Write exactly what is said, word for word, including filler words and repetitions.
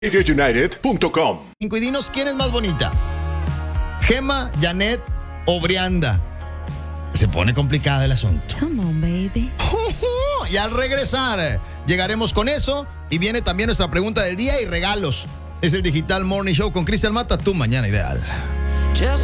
radio united punto com. Y dinos, ¿quién es más bonita? ¿Gema, Janet o Brianda? Se pone complicado el asunto. Come on, baby. Y al regresar, llegaremos con eso. Y viene también nuestra pregunta del día y regalos. Es el Digital Morning Show con Cristian Mata, tu mañana ideal. Just